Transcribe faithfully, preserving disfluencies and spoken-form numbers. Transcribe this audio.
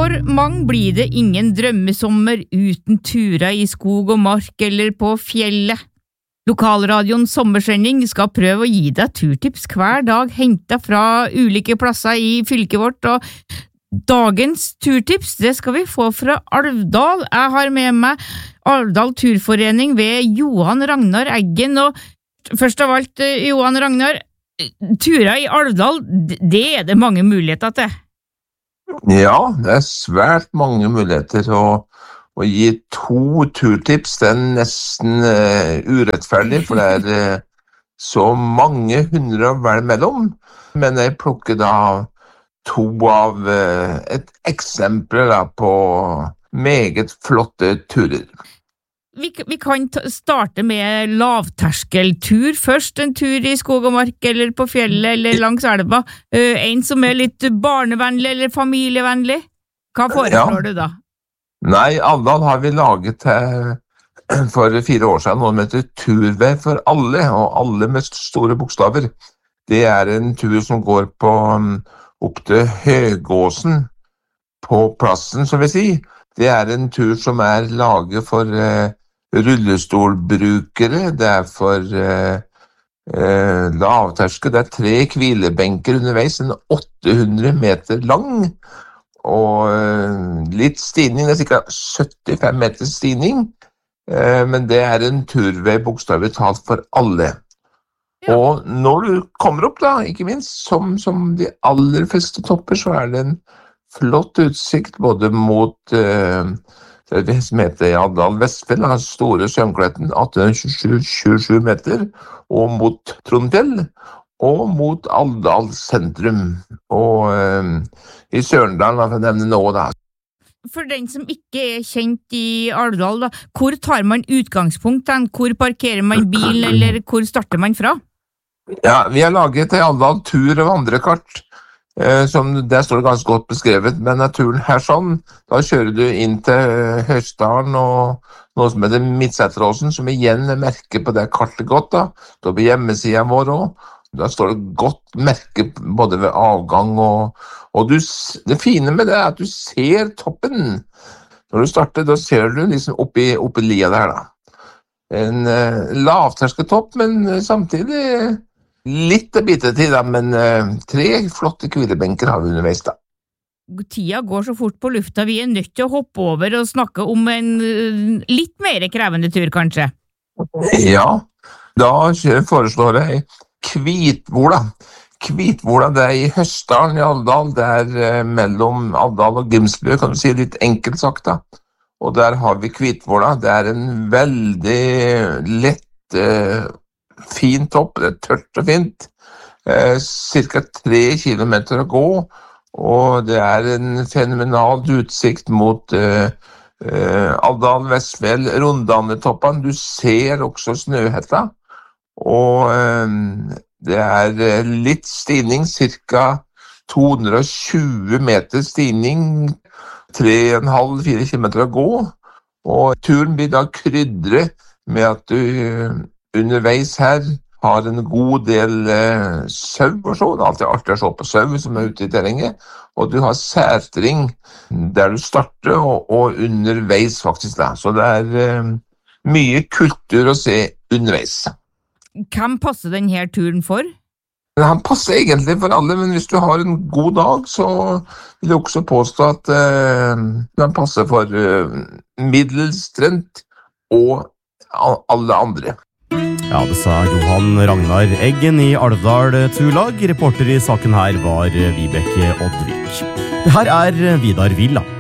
For mange blir det ingen drømmesommer uten turer i skog og mark eller på fjellet. Lokalradioens sommersending skal prøve å gi deg turtips hver dag hentet fra ulike plasser i fylket vårt, og dagens turtips det skal vi få fra Alvdal. Jeg har med meg Alvdal Turforening ved Johan Ragnar Eggen, og først av alt, Johan Ragnar, turer i Alvdal, det er det mange muligheter til. Ja, det er svært mange muligheter, og å gi to turtips, det er nesten uh, urettferdig, for det er uh, så mange hundre å velge mellom. Men jeg plukker da to av uh, et eksempel da, på meget flotte turer. Vi, vi kan ta, starte med lavterskeltur først, en tur i skog og mark, eller på fjellet, eller langs elva. Uh, en som er litt barnevennlig eller familievennlig. Hva foreslår ja. du da? Nei, Alvdal har vi laget til, for fire år siden noe som heter Turvei for alle, og alle med store bokstaver. Det er en tur som går på, opp til Høgåsen, på plassen, som vi sier. Det er en tur som er laget for uh, rullestolbrukere, det er for uh, uh, lavterskel, det er tre hvilebenker underveis, en åtte hundre meter lang, og litt stigning, det er cirka syttifem meter stigning, men det er en turvei bokstavelig talt for alle. Ja. Og når du kommer opp da, ikke minst, som, som de aller fleste topper, så er det en flott utsikt både mot uh, det som heter Alvdal Vestfjell, den store Sømkletten, atten tjuesju meter, og mot Trondfjell, og mot Alvdal sentrum, og øh, i Sørendalen, for å nevne noe da. For den som ikke er kjent i Alvdal, da, hvor tar man utgangspunkt? Hvor parkerer man bilen, eller hvor starter man fra? Ja, vi har laget til Alvdal tur- og vandrekart, øh, som der står det ganske godt beskrevet, men er turen her sånn, da kjører du inn til Høstdalen og noe som heter Midtseteråsen, som igjen merker på det kartet godt da, da på hjemmesiden vår også. Da står det godt merke både ved avgang og, og du, det fine med det er at du ser toppen. Når du starter, da ser du liksom oppi, oppi lia der da. En uh, lavtersketopp, men samtidig litt å bite til da, men uh, tre flotte hvilebenker har vi underveis da. Tida går så fort på lufta, vi er nødt til å hoppe over og snakke om en uh, litt mer krevende tur kanskje. Ja, da foreslår jeg Kvitvola. Kvitvola, det er i Høstdalen i Alvdal, det er eh, mellom Alvdal og Grimsby, kan du si litt enkelt sagt da. Og der har vi Kvitvola, det er en veldig lett, eh, fin topp, det er tørt og fint, eh, cirka tre kilometer å gå, og det er en fenomenal utsikt mot eh, eh, Alvdal Vestfjell, Rondane-toppen, du ser også Snøhetta, og øh, det er litt stigning, cirka to hundre og tjue meter stigning, tre komma fem til fire kilometer å gå, og turen blir da krydret med at du øh, underveis her har en god del øh, sau og så, det er alltid artig å se på sau som er ute i terrenget, og du har særtring der du starter og, og underveis faktisk da, så det er øh, mye kultur å se underveis. Hvem passer denne turen for? Han passer egentlig for alle, men hvis du har en god dag, så vil jeg også påstå at uh, han passer for uh, middelstrent og alle andre. Ja, det sa Johan Ragnar Eggen i Alvdal Turlag. Reporter i saken her var Vibeke Oddvik. Det her er Vidar Villa.